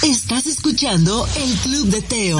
Estás escuchando el Club de Teo.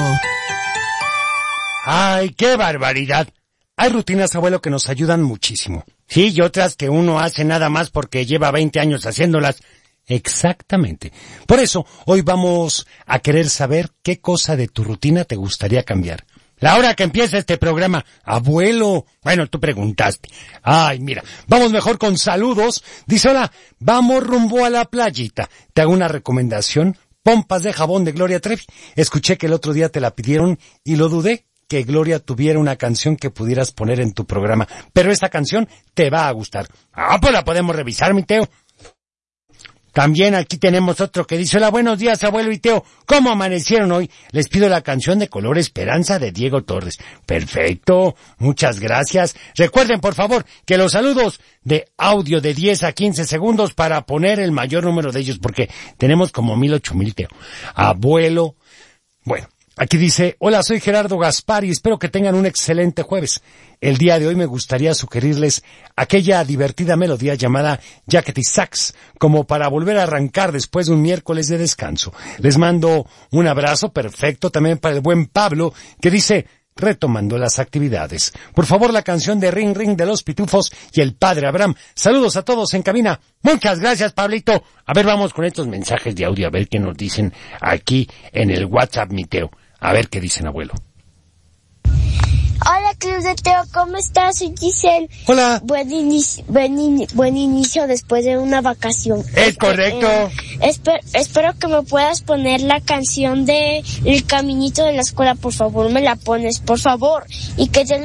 ¡Ay, qué barbaridad! Hay rutinas, abuelo, que nos ayudan muchísimo. Sí, y otras que uno hace nada más porque lleva 20 años haciéndolas. Exactamente. Por eso, hoy vamos a querer saber qué cosa de tu rutina te gustaría cambiar. La hora que empieza este programa, abuelo. Bueno, tú preguntaste. Ay, mira, vamos mejor con saludos. Dice, hola, vamos rumbo a la playita. Te hago una recomendación. Pompas de jabón de Gloria Trevi. Escuché que el otro día te la pidieron y lo dudé, que Gloria tuviera una canción que pudieras poner en tu programa. Pero esta canción te va a gustar. Ah, pues la podemos revisar, mi Teo. También aquí tenemos otro que dice, hola, buenos días, abuelo y Teo. ¿Cómo amanecieron hoy? Les pido la canción de Color Esperanza de Diego Torres. Perfecto, muchas gracias. Recuerden, por favor, que los saludos de audio de 10 a 15 segundos para poner el mayor número de ellos, porque tenemos como 1,000, Teo. Abuelo. Bueno, aquí dice, hola, soy Gerardo Gaspar y espero que tengan un excelente jueves. El día de hoy me gustaría sugerirles aquella divertida melodía llamada Jackety Sax, como para volver a arrancar después de un miércoles de descanso. Les mando un abrazo perfecto también para el buen Pablo, que dice, retomando las actividades. Por favor, la canción de Ring Ring de los Pitufos y el Padre Abraham. Saludos a todos en cabina. Muchas gracias, Pablito. A ver, vamos con estos mensajes de audio, a ver qué nos dicen aquí en el WhatsApp, mi Teo. A ver qué dicen, abuelo. Hola, Club de Teo, ¿cómo estás? Soy Giselle. Hola. Buen inicio después de una vacación. Es correcto. Espero que me puedas poner la canción de El Caminito de la Escuela, por favor, me la pones, por favor. Y que